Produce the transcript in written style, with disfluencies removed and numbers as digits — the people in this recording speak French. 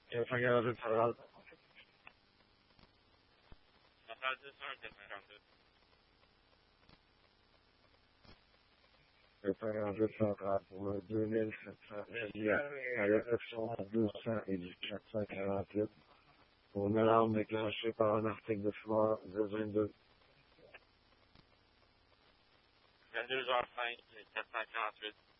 448. Pour le 2712 pour une alarme déclenchée par un article de fumoir 022. 22h05, 448.